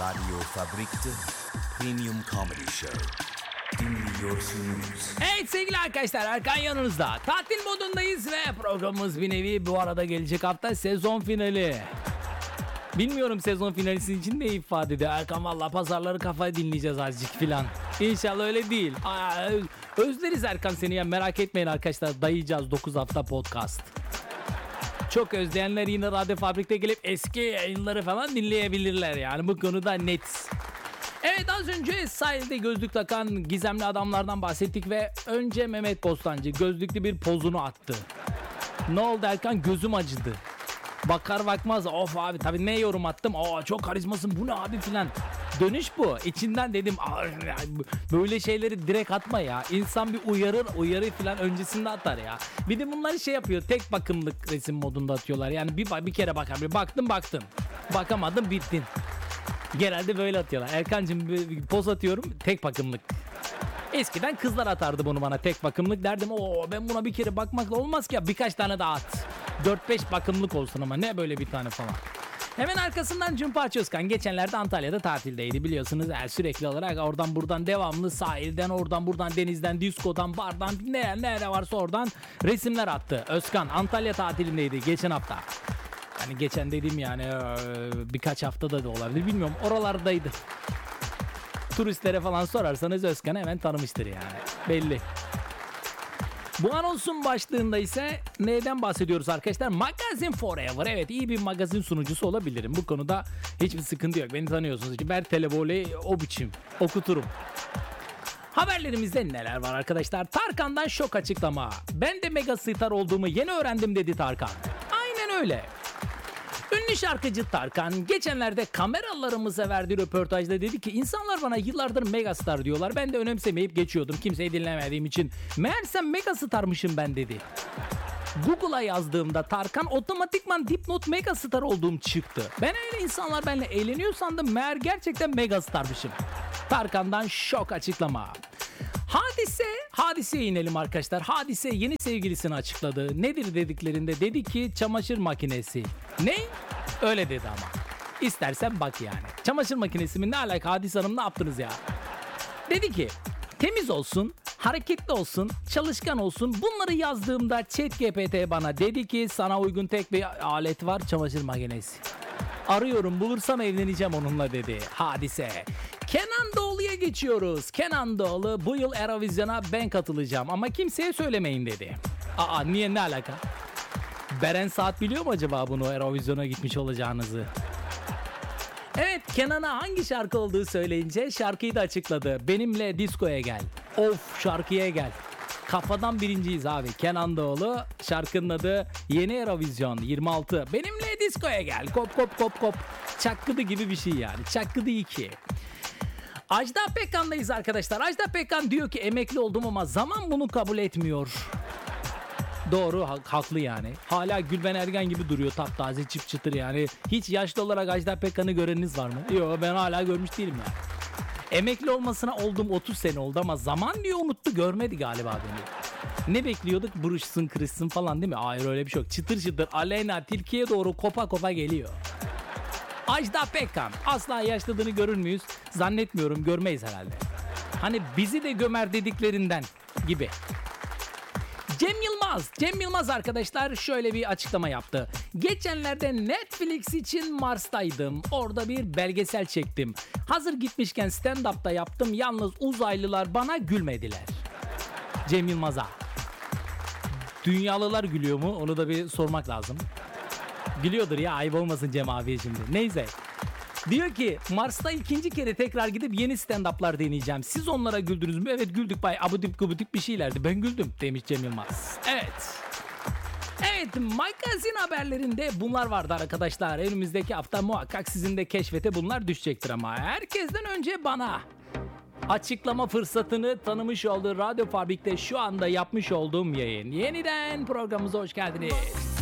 Radio Fabrik'te Premium Comedy Show. Dinliyorsunuz. Evet sevgili arkadaşlar, Erkan yanınızda. Tatil modundayız ve programımız bir nevi bu arada gelecek hafta sezon finali. Bilmiyorum sezon finali sizin için ne ifade ediyor. Erkan valla pazarları kafaya dinleyeceğiz azıcık filan. İnşallah öyle değil. Özleriz Erkan seni ya, merak etmeyin arkadaşlar. Dayayacağız 9 hafta podcast. Çok özleyenler yine Radyo Fabrik'te gelip eski yayınları falan dinleyebilirler yani, bu konuda net. Evet, az önce sahilde gözlük takan gizemli adamlardan bahsettik ve önce Mehmet Bostancı gözlüklü bir pozunu attı. Ne oldu Erkan? Gözüm acıdı. Bakar bakmaz of abi, tabii ne yorum attım, çok karizmasın bu ne abi filan. Dönüş bu. İçinden dedim böyle şeyleri direkt atma ya. İnsan bir uyarı filan öncesinde atar ya. Bir de bunları şey yapıyor, tek bakımlık resim modunda atıyorlar. Yani bir kere bakar, bir baktın bakamadın bittin. Genelde böyle atıyorlar. Erkancığım bir poz atıyorum, tek bakımlık. Eskiden kızlar atardı bunu bana, tek bakımlık derdim. Ben buna bir kere bakmakla olmaz ki ya, birkaç tane daha at. 4-5 bakımlık olsun ama ne böyle bir tane falan. Hemen arkasından Cumhurbaşkanı Özkan geçenlerde Antalya'da tatildeydi biliyorsunuz. Sürekli olarak oradan buradan devamlı sahilden, oradan buradan denizden, diskodan, bardan, nerede varsa oradan resimler attı. Özkan Antalya tatilindeydi geçen hafta. Hani geçen dediğim yani birkaç haftada da olabilir bilmiyorum, oralardaydı. Turistlere falan sorarsanız Özkan'ı hemen tanımıştır yani, belli. Bu anonsun başlığında ise neyden bahsediyoruz arkadaşlar? Magazine Forever. Evet, iyi bir magazin sunucusu olabilirim. Bu konuda hiçbir sıkıntı yok. Beni tanıyorsunuz ki ben televoleyi o biçim okuturum. Haberlerimizde neler var arkadaşlar? Tarkan'dan şok açıklama. Ben de mega star olduğumu yeni öğrendim dedi Tarkan. Aynen öyle. Ünlü şarkıcı Tarkan geçenlerde kameralarımıza verdiği röportajda dedi ki insanlar bana yıllardır megastar diyorlar. Ben de önemsemeyip geçiyordum kimseyi dinlemediğim için. Meğersem megastarmışım ben dedi. Google'a yazdığımda Tarkan otomatikman dipnot megastar olduğum çıktı. Ben öyle insanlar benimle eğleniyor sandım, meğer gerçekten megastarmışım. Tarkan'dan şok açıklama. Hadiseye inelim arkadaşlar. Hadise yeni sevgilisini açıkladı. Nedir dediklerinde dedi ki çamaşır makinesi. Ne? Öyle dedi ama. İstersen bak yani. Çamaşır makinesi mi, ne alaka Hadise Hanım, ne yaptınız ya? Dedi ki temiz olsun, hareketli olsun, çalışkan olsun. Bunları yazdığımda ChatGPT bana dedi ki sana uygun tek bir alet var, çamaşır makinesi. Arıyorum, bulursam evleneceğim onunla dedi Hadise. Kenan Doğulu'ya geçiyoruz. Kenan Doğulu bu yıl Eurovision'a ben katılacağım ama kimseye söylemeyin dedi. Niye, ne alaka? Beren Saat biliyor mu acaba bunu, Eurovision'a gitmiş olacağınızı? Evet, Kenan'a hangi şarkı olduğu söyleyince şarkıyı da açıkladı. Benimle diskoya gel. Of, şarkıya gel. Kafadan birinciyiz abi. Kenan Doğulu, şarkının adı Yeni Eurovision 26. Benimle diskoya gel. Kop kop kop kop. Çakkıdı gibi bir şey yani. Çakkıdı 2. Ajda Pekkan'dayız arkadaşlar. Ajda Pekkan diyor ki emekli oldum ama zaman bunu kabul etmiyor. Doğru, haklı yani. Hala Gülben Ergen gibi duruyor, taptaze, çift çıtır yani. Hiç yaşlı olarak Ajda Pekkan'ı göreniniz var mı? Yok, ben hala görmüş değilim yani. Emekli olmasına oldum 30 sene oldu ama zaman diyor unuttu, görmedi galiba beni. Ne bekliyorduk? Buruşsun kırışsın falan değil mi? Hayır, öyle bir şey yok. Çıtır çıtır Aleyna Tilki'ye doğru kopa kopa geliyor. Ajda Pekkan asla yaşladığını görür müyüz? Zannetmiyorum, görmeyiz herhalde. Hani bizi de gömer dediklerinden gibi. Cem Yılmaz arkadaşlar şöyle bir açıklama yaptı. Geçenlerde Netflix için Mars'taydım. Orada bir belgesel çektim. Hazır gitmişken stand-up da yaptım. Yalnız uzaylılar bana gülmediler. Cem Yılmaz'a. Dünyalılar gülüyor mu? Onu da bir sormak lazım. Gülüyordur ya, ayıp olmasın Cem abiye şimdi. Neyse. Diyor ki Mars'ta ikinci kere tekrar gidip yeni stand-up'lar deneyeceğim. Siz onlara güldünüz mü? Evet güldük, bay abudik gubudik bir şeylerdi. Ben güldüm demiş Cem Yılmaz. Evet, magazin haberlerinde bunlar vardı arkadaşlar. Önümüzdeki hafta muhakkak sizin de keşfete bunlar düşecektir ama herkesten önce bana açıklama fırsatını tanımış olduğu Radyo Fabrik'te şu anda yapmış olduğum yayın. Yeniden programımıza hoş geldiniz.